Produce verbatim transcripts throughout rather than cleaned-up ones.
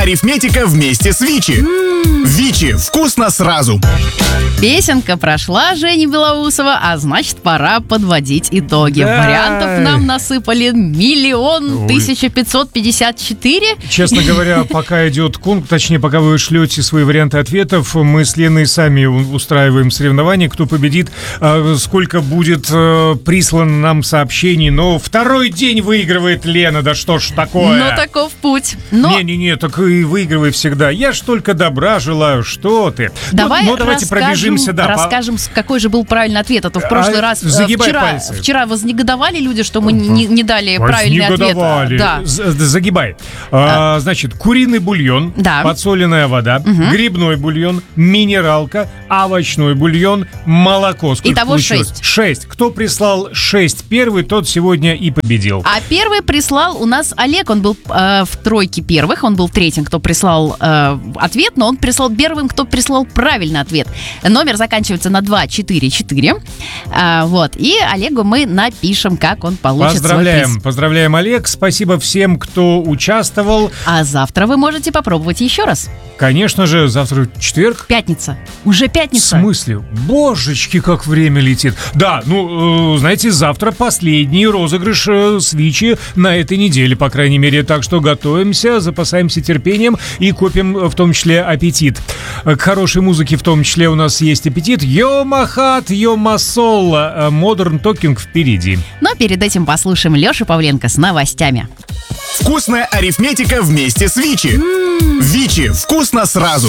арифметика вместе с Вичи. Вичи. Вкусно сразу. Песенка прошла Жени Белоусова, а значит, пора подводить итоги. Да. Вариантов нам насыпали миллион Ой. тысяча пятьсот пятьдесят четыре. Честно говоря, пока идет конкурс, точнее, пока вы шлете свои варианты ответов, мы с Леной сами у- устраиваем соревнования, кто победит, э, сколько будет э, прислано нам сообщений. Но второй день выигрывает Лена, да что ж такое? Но таков путь. Но Не-не-не, так и выигрывай всегда. Я ж только добра желаю, что ты. давай ну, ну, давайте расскажем, пробежимся, да. по- расскажем, с- какой же был правильный ответ. А то в прошлый А, раз, э, загибай вчера, пальцы. вчера вознегодовали люди, что мы не, не дали правильный ответ. Вознегодовали. Да. З- Загибай. А, значит, куриный бульон, Да. подсоленная вода, грибной бульон, минералка, овощной бульон, молоко. Сколько Итого получилось? шесть. Шесть. Кто прислал шесть первый, тот сегодня и победил. А первый прислал у нас Олег, он был э, в тройке первых, он был третьим, кто прислал э, ответ, но он прислал первым, кто прислал правильный ответ. Номер заканчивается на два четыре четыре. А, вот, и Олегу мы напишем, как он получит свой Поздравляем, приз. поздравляем, Олег. Спасибо всем, кто участвовал. А завтра вы можете попробовать еще раз. Конечно же, завтра четверг. Пятница. Уже В пятница. смысле? Божечки, как время летит. Да, ну, э, знаете, завтра последний розыгрыш э, с Вичи на этой неделе, по крайней мере. Так что готовимся, запасаемся терпением и копим э, в том числе аппетит. Э, К хорошей музыке в том числе у нас есть аппетит. Йо-махат, йо-масол. Модерн токинг впереди. Но перед этим послушаем Лешу Павленко с новостями. Вкусная арифметика вместе с Вичи. Вичи. Вкусно сразу.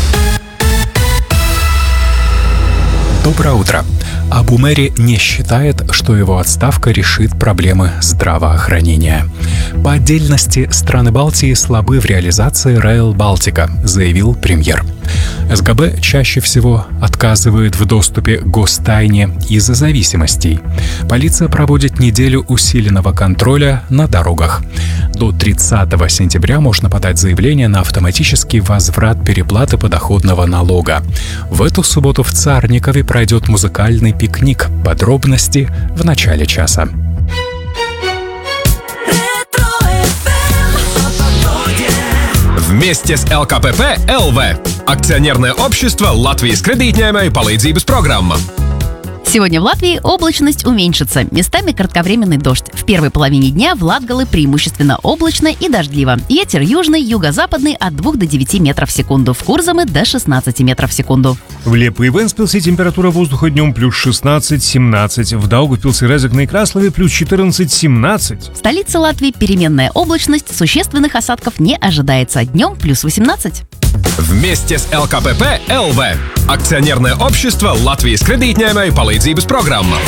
Доброе утро. Абу Мэри не считает, что его отставка решит проблемы здравоохранения. По отдельности страны Балтии слабы в реализации Rail Балтика, заявил премьер. эс гэ бэ чаще всего отказывает в доступе к гостайне из-за зависимостей. Полиция проводит неделю усиленного контроля на дорогах. До тридцатого сентября можно подать заявление на автоматический возврат переплаты подоходного налога. В эту субботу в Царникове пройдет музыкальный пикник. Подробности в начале часа. Вместе с эл ка пэ пэ эл вэ. Акционерное общество Латвijas kredītņēmēju palīdzības programma. Сегодня в Латвии облачность уменьшится. Местами кратковременный дождь. В первой половине дня в Латгале преимущественно облачно и дождливо. Ветер южный, юго-западный от двух до девяти метров в секунду. В Курзаме до шестнадцати метров в секунду. В Лепо и Венспилсе температура воздуха днем плюс шестнадцать-семнадцать. В Даугавпилсе, Резекне и Краслове плюс четырнадцать-семнадцать. В столице Латвии переменная облачность, существенных осадков не ожидается. Днем плюс восемнадцать. Вместе с эл ка пэ пэ эл вэ. Акционерное общество Латвijas kredītņēmēju palīdzības programma.